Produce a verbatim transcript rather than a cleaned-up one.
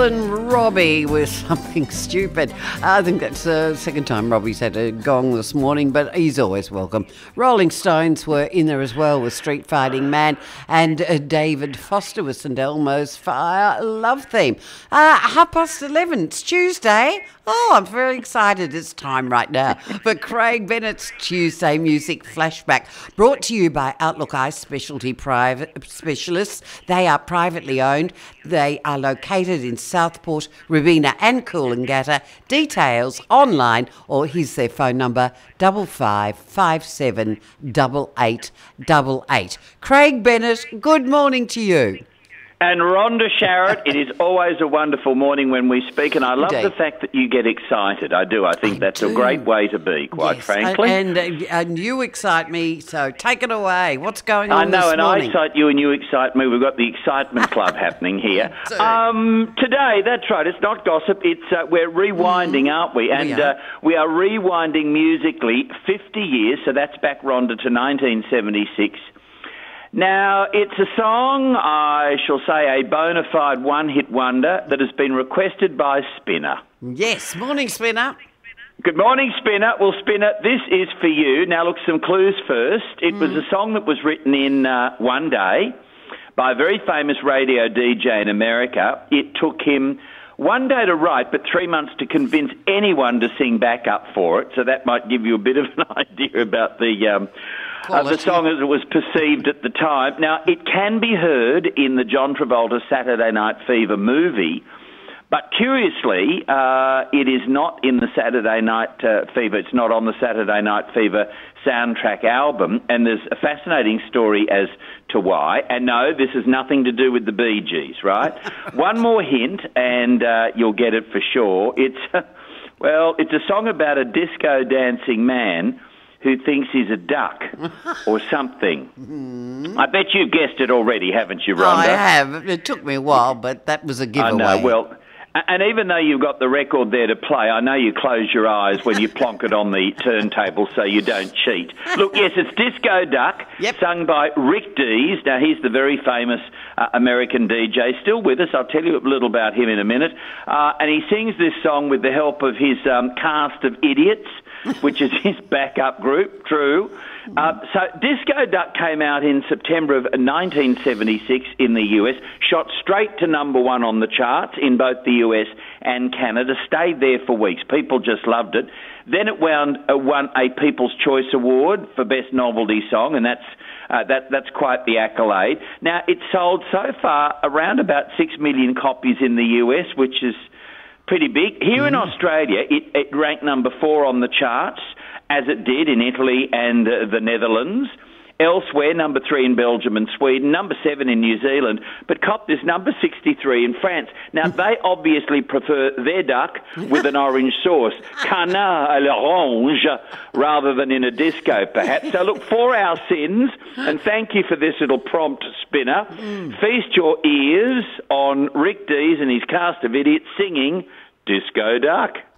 than Robbie with something stupid. I think that's the second time Robbie's had a gong this morning, but he's always welcome. Rolling Stones were in there as well with Street Fighting Man, and uh, David Foster with St Elmo's Fire Love Theme. Uh, half past eleven, it's Tuesday. Oh, I'm very excited. It's time right now for Craig Bennett's Tuesday Music Flashback, brought to you by Outlook Eye Specialty Private Specialists. They are privately owned. They are located in Southport, Robina and Coolangatta. Details online, or here's their phone number, double five five seven double eight double eight. Craig Bennett, good morning to you. And Rhonda Sharrett, it is always a wonderful morning when we speak, and I love Indeed. the fact that you get excited. I do. I think I that's do. a great way to be, quite Yes, frankly. And, and, and you excite me, so take it away. What's going on I know, this and morning? I excite you and you excite me. We've got the Excitement Club happening here. So- Um, today, that's right, it's not gossip, it's uh, we're rewinding, aren't we? And We are. Uh, we are rewinding musically fifty years, so that's back, Rhonda, to nineteen seventy-six. Now, it's a song, I shall say, a bona fide one-hit wonder that has been requested by Spinner. Yes, morning, Spinner. Good morning, Spinner. Well, Spinner, this is for you. Now, look, some clues first. It was a song that was written in uh, one day by a very famous radio D J in America. It took him one day to write, but three months to convince anyone to sing backup for it. So that might give you a bit of an idea about the... Um, Uh, the song as it was perceived at the time. Now, it can be heard in the John Travolta Saturday Night Fever movie, but curiously, uh, it is not in the Saturday Night uh, Fever. It's not on the Saturday Night Fever soundtrack album, and there's a fascinating story as to why. And no, this has nothing to do with the Bee Gees, right? One more hint, and uh, you'll get it for sure. It's, well, it's a song about a disco dancing man who thinks he's a duck or something. Mm. I bet you've guessed it already, haven't you, Rhonda? I have. It took me a while, but that was a giveaway. I know. Well, and even though you've got the record there to play, I know you close your eyes when you plonk it on the turntable so you don't cheat. Look, yes, it's Disco Duck, Yep. sung by Rick Dees. Now, he's the very famous uh, American D J, still with us. I'll tell you a little about him in a minute. Uh, and he sings this song with the help of his um, cast of idiots, which is his backup group, True. Uh, so Disco Duck came out in September of nineteen seventy-six in the U S, shot straight to number one on the charts in both the U S and Canada, stayed there for weeks. People just loved it. Then it wound, uh, won a People's Choice Award for Best Novelty Song, and that's Uh, that, that's quite the accolade. Now, it's sold so far around about six million copies in the U S, which is pretty big. Here mm. in Australia, it, it ranked number four on the charts, as it did in Italy and uh, the Netherlands. Elsewhere, number three in Belgium and Sweden, number seven in New Zealand, but cop this number sixty-three in France. Now, they obviously prefer their duck with an orange sauce, canard à l'orange, rather than in a disco, perhaps. So, look, for our sins, and thank you for this little prompt, Spinner, mm. feast your ears on Rick Dees and his cast of idiots singing Disco Duck.